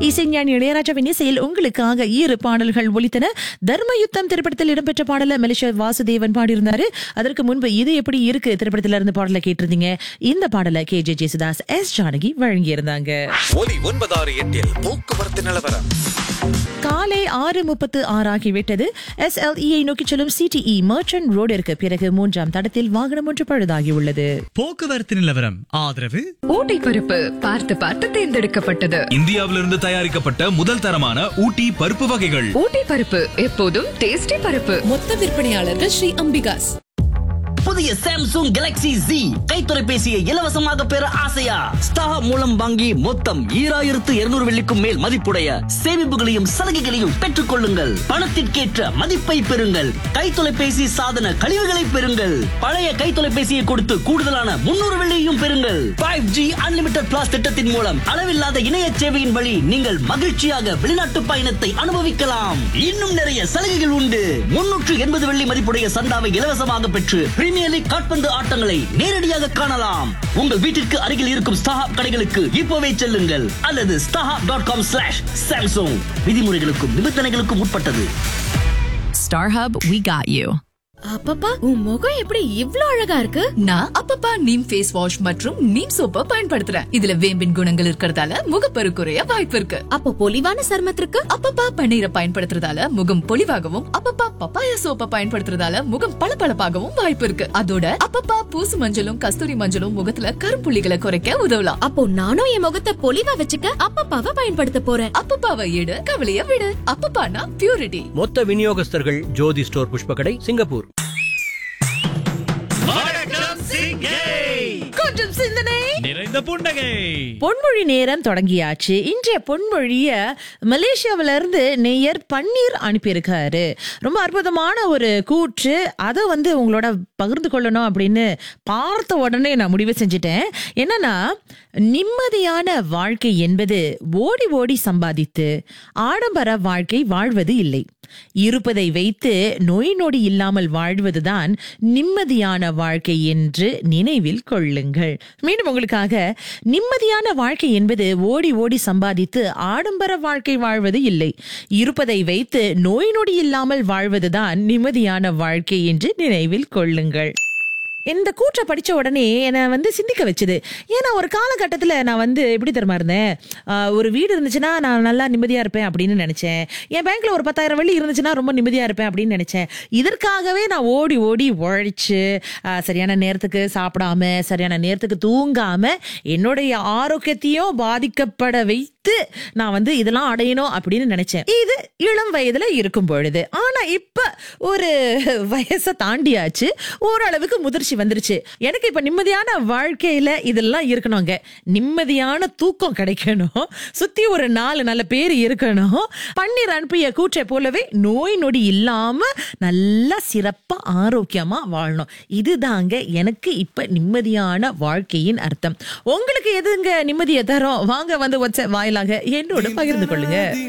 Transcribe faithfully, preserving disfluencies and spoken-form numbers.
இசைஞானி இளையராஜாவின் இசையில் உங்களுக்காக இரு பாடல்கள் ஒலித்தன. தர்மயுத்தம் திரைப்படத்தில் இடம்பெற்ற பாடல மலேசியா வாசுதேவன் பாடியிருந்தாரு. அதற்கு முன்பு இது எப்படி இருக்கு திரைப்படத்தில இருந்து பாடலை கேட்டிருந்தீங்க. இந்த பாடலை K J Yesudas, S Janaki வழங்கியிருந்தாங்க. ஒலி ஒன்பதாறு எட்டில் போக்குவரத்து நிலவரம். காலை ஆறு முப்பத்து ஆறு ஆகிவிட்டது. எஸ் எல் இ நோக்கி செல்லும் சிடிஇ மர்ச்சன்ட் ரோடிற்கு பிறகு மூன்றாம் தடத்தில் வாகனம் ஒன்று பழுதாகி உள்ளது. போக்குவரத்து நிலவரம் ஆதரவு ஊட்டி பருப்பு பார்த்து பார்த்து தேர்ந்தெடுக்கப்பட்டது. இந்தியாவிலிருந்து தயாரிக்கப்பட்ட முதல் தரமான ஊட்டி பருப்பு வகைகள். ஊட்டி பருப்பு எப்போதும் டேஸ்டி பருப்பு. மொத்த விற்பனையாளர்கள் ஸ்ரீ அம்பிகாஸ். புதிய சாம்சங் கேலக்ஸி Z கைத்தொலைபேசியை இலவசமாக பெற ஆசையா? ஸ்டார் மூலம் வாங்கி மொத்தம் ஈராயிரத்து இருநூறு வெள்ளிக்கும் மேல் மதிப்புடைய சேமிப்புகளையும் சலுகைகளையும் பெற்றுக் கொள்ளுங்கள். பணத்திற்கேற்ற மதிப்பை பெறுங்கள். கைத்தொலைபேசி சாதன கழிவுகளை பெறுங்கள். பழைய கைத்தொலைபேசியை கொடுத்து கூடுதலான முன்னூறு வெள்ளியையும் பெறுங்கள். ஃபைவ் ஜி அன்லிமிட்டட் பிளாஸ் திட்டத்தின் மூலம் அளவில்லாத இணைய சேவையின் வழி நீங்கள் மகிழ்ச்சியாக வெளிநாட்டு பயணத்தை அனுபவிக்கலாம். இன்னும் நிறைய சலுகைகள் உண்டு. முன்னூற்று எண்பது வெள்ளி மதிப்புடைய சந்தாவை இலவசமாக பெற்று பிரீமியர் லீக் கால்பந்து ஆட்டங்களை நேரடியாக காணலாம். உங்கள் வீட்டிற்கு அருகில் இருக்கும் ஸ்டாஹாப் கடைகளுக்கு இப்போவே செல்லுங்கள் அல்லது StarHub dot com slash Samsung. விதிமுறைகளுக்கும் நிபந்தனைகளுக்கும் உட்பட்டது. StarHub, we got you. அப்பப்பா, உன் முகம் எப்படி இவ்ளோ அழகா இருக்கு? நான் அப்பப்பா நீம் ஃபேஸ் வாஷ் மற்றும் நீம் சோப்பை பயன்படுத்துறேன். இதுல வேம்பின் குணங்கள் இருக்கிறதால முகப்பரு குறைய வாய்ப்பு இருக்கு. அப்போ பொலிவான சருமத்திற்கு அப்பப்பா பன்னீரை பயன்படுத்துறதால முகம் பொலிவாகவும், அப்பப்பா பப்பாயா சோப்பை பயன்படுத்துறதால முகம் பளபளப்பாகவும் வாய்ப்பு இருக்கு. அதோட அப்பப்பா பூசு மஞ்சளும் கஸ்தூரி மஞ்சளும் முகத்துல கருப்புள்ளிகளை குறைக்க உதவலாம். அப்போ நானும் என் முகத்தை பொலிவா வச்சுக்க அப்பப்பாவை பயன்படுத்த போறேன். அப்பப்பாவை எடு, கவலைய விடு. அப்பப்பானா பியூரிட்டி. மொத்த விநியோகஸ்தர்கள் ஜோதி ஸ்டோர், புஷ்பகடை, சிங்கப்பூர். கொஞ்சம் சிந்தனை நிறைந்த புன்னகை. பொன்மொழி நேரம் தொடங்கியாச்சு. இன்றைய பொன்மொழிய மலேசியாவில இருந்து நேயர் பன்னீர் அனுப்பியிருக்காரு. ரொம்ப அற்புதமான ஒரு கூற்று. அதை வந்து உங்களோட பகிர்ந்து கொள்ளணும் அப்படின்னு பார்த்த உடனே நான் முடிவு செஞ்சுட்டேன். என்னன்னா, நிம்மதியான வாழ்க்கை என்பது ஓடி ஓடி சம்பாதித்து ஆடம்பர வாழ்க்கை வாழ்வது இல்லை. இருப்பதை வைத்து நோய் நொடி இல்லாமல் வாழ்வதுதான் நிம்மதியான வாழ்க்கை என்று நினைவில் கொள்ளுங்கள். மீண்டும் உங்களுக்காக, நிம்மதியான வாழ்க்கை என்பது ஓடி ஓடி சம்பாதித்து ஆடம்பர வாழ்க்கை வாழ்வது இல்லை. இருப்பதை வைத்து நோய் நொடி இல்லாமல் வாழ்வதுதான் நிம்மதியான வாழ்க்கை என்று நினைவில் கொள்ளுங்கள். இந்த கூற்றை படிச்ச உடனே என்னை வந்து சிந்திக்க வச்சுது. ஏன்னா ஒரு காலகட்டத்தில் நான் வந்து எப்படி தெரியுமா இருந்தேன், ஒரு வீடு இருந்துச்சுன்னா நான் நல்லா நிம்மதியாக இருப்பேன் அப்படின்னு நினச்சேன். என் பேங்க்ல ஒரு பத்தாயிரம் வெள்ளி இருந்துச்சுன்னா ரொம்ப நிம்மதியாக இருப்பேன் அப்படின்னு நினச்சேன். இதற்காகவே நான் ஓடி ஓடி உழைச்சு சரியான நேரத்துக்கு சாப்பிடாம சரியான நேரத்துக்கு தூங்காம என்னுடைய ஆரோக்கியத்தையும் பாதிக்கப்பட வைத்து நான் வந்து இதெல்லாம் அடையணும் அப்படின்னு நினைச்சேன். இது இளம் வயதுல இருக்கும் பொழுது. ஆனா இப்ப ஒரு வயசை தாண்டியாச்சு, ஓரளவுக்கு முதிர்ச்சி வந்துருச்சு. எனக்கு இப்ப நிம்மதியான வாழ்க்கையில இதெல்லாம் இருக்கணுங்க. நிம்மதியான தூக்கம் கிடைக்கணும், சுத்தி ஒரு நாலு நல்ல பேர் இருக்கணும். பன்னீர் அனுப்பிய கூற்றை போலவே நோய் நொடி இல்லாம நல்லா சிறப்பா ஆரோக்கியமா வாழணும். இதுதாங்க எனக்கு இப்ப நிம்மதியான வாழ்க்கையின் அர்த்தம். உங்களுக்கு எதுங்க நிம்மதியை தரும்? வாங்க வந்து வாயிலாக என்னோட பகிர்ந்து கொள்ளுங்க.